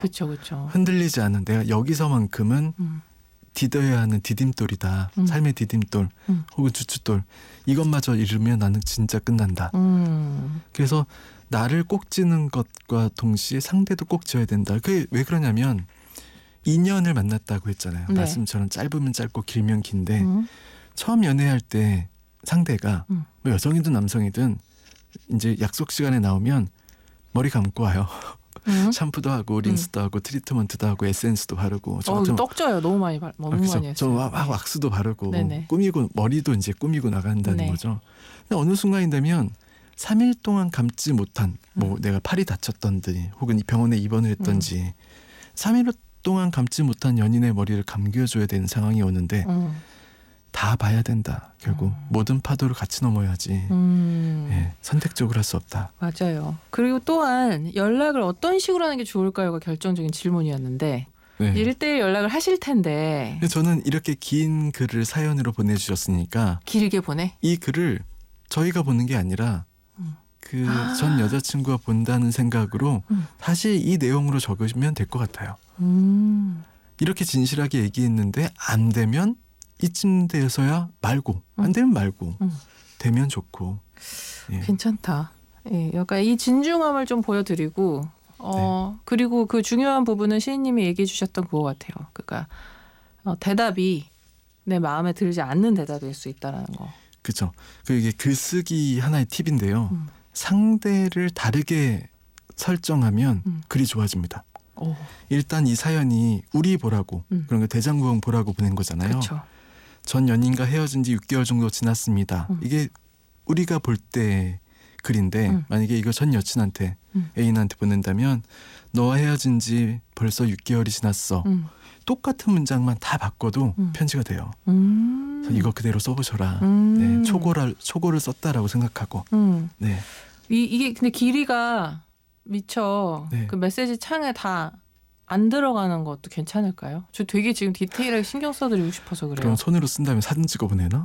그렇죠, 그렇죠. 흔들리지 않은 내가 여기서만큼은 디뎌야 하는 디딤돌이다. 삶의 디딤돌 혹은 주춧돌. 이것마저 잃으면 나는 진짜 끝난다. 그래서 나를 꼭 찌는 것과 동시에 상대도 꼭 져야 된다. 그게 왜 그러냐면 인연을 만났다고 했잖아요. 네. 말씀처럼 짧으면 짧고 길면 긴데 처음 연애할 때 상대가 뭐 여성이든 남성이든 이제 약속 시간에 나오면 머리 감고 와요. 샴푸도 하고 린스도 하고 트리트먼트도 하고 에센스도 바르고 떡져요. 너무 많이 너무 많이 했어요. 저 왁스도 바르고 네네. 꾸미고 머리도 이제 꾸미고 나간다는 네. 거죠. 근데 어느 순간이 되면 3일 동안 감지 못한 뭐 내가 팔이 다쳤던지 혹은 병원에 입원을 했던지 3일 동안 감지 못한 연인의 머리를 감겨줘야 되는 상황이 오는데 다 봐야 된다. 결국 모든 파도를 같이 넘어야지. 예, 선택적으로 할 수 없다. 맞아요. 그리고 또한 연락을 어떤 식으로 하는 게 좋을까요가 결정적인 질문이었는데 네. 1대1 연락을 하실 텐데 근데 저는 이렇게 긴 글을 사연으로 보내주셨으니까 길게 보내? 이 글을 저희가 보는 게 아니라 그 전 여자친구가 본다는 생각으로 사실 이 내용으로 적으시면 될 것 같아요. 이렇게 진실하게 얘기했는데 안 되면 이쯤 돼서야 말고 안 되면 말고 되면 좋고. 예. 괜찮다. 예, 약간 이 진중함을 좀 보여드리고 네. 그리고 그 중요한 부분은 시인님이 얘기해 주셨던 그거 같아요. 그러니까 대답이 내 마음에 들지 않는 대답일 수 있다는 거. 그렇죠. 이게 글쓰기 하나의 팁인데요. 상대를 다르게 설정하면 글이 좋아집니다. 오. 일단 이 사연이 우리 보라고 그런 거 대장부엉 보라고 보낸 거잖아요. 그렇죠. 전 연인과 헤어진 지 6개월 정도 지났습니다. 이게 우리가 볼 때 글인데 만약에 이거 전 여친한테 애인한테 보낸다면 너와 헤어진 지 벌써 6개월이 지났어. 똑같은 문장만 다 바꿔도 편지가 돼요. 그래서 이거 그대로 써보셔라. 네, 초고를 썼다라고 생각하고. 네. 이게 근데 길이가 미처 네. 그 메시지 창에 다 안 들어가는 것도 괜찮을까요? 저 되게 지금 디테일하게 신경 써드리고 싶어서 그래요. 그럼 손으로 쓴 다음에 사진 찍어 보내나?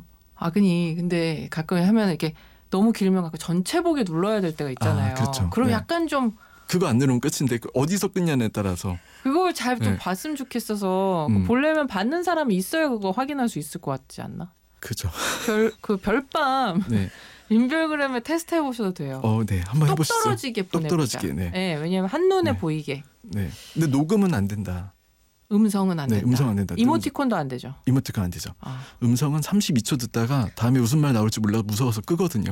근데 가끔 하면 이렇게 너무 길면 가끔 전체 보기 눌러야 될 때가 있잖아요. 그렇죠. 그럼 네. 약간 좀 그거 안 누르면 끝인데 어디서 끊냐에 따라서. 그걸 잘 좀 네. 봤으면 좋겠어서 보려면 받는 사람이 있어야 그거 확인할 수 있을 것 같지 않나? 그죠. 별밤 네. 인별그램에 테스트 해보셔도 돼요. 네, 한번 해보시죠. 똑 떨어지게 보내보자. 떨어지게. 네. 네, 왜냐하면 한눈에 네. 보이게. 네. 근데 녹음은 안 된다. 음성은 안 네, 된다. 음성 안 된다. 이모티콘도 안 되죠. 이모티콘 안 되죠. 음성은 32초 듣다가 다음에 무슨 말 나올지 몰라 무서워서 끄거든요.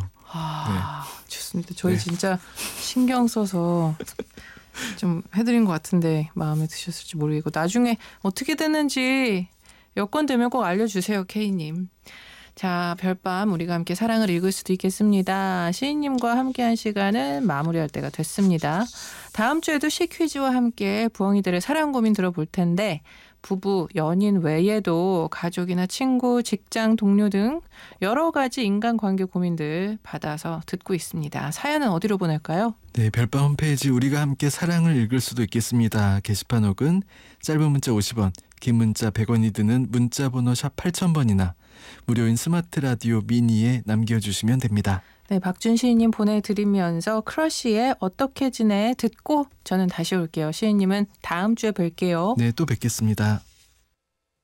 좋습니다. 저희 네. 진짜 신경 써서 좀 해드린 것 같은데 마음에 드셨을지 모르겠고 나중에 어떻게 되는지 여건 되면 꼭 알려주세요, K님. 자, 별밤 우리가 함께 사랑을 읽을 수도 있겠습니다. 시인님과 함께한 시간은 마무리할 때가 됐습니다. 다음 주에도 시퀴즈와 함께 부엉이들의 사랑 고민 들어볼 텐데 부부, 연인 외에도 가족이나 친구, 직장 동료 등 여러 가지 인간관계 고민들 받아서 듣고 있습니다. 사연은 어디로 보낼까요? 네, 별밤 홈페이지 우리가 함께 사랑을 읽을 수도 있겠습니다. 게시판 혹은 짧은 문자 50원, 긴 문자 100원이 드는 문자 번호 샵 8000번이나 무료인 스마트 라디오 미니에 남겨주시면 됩니다. 네, 박준 시인님 보내드리면서 크러쉬의 어떻게 지내 듣고 저는 다시 올게요. 시인님은 다음 주에 뵐게요. 네, 또 뵙겠습니다.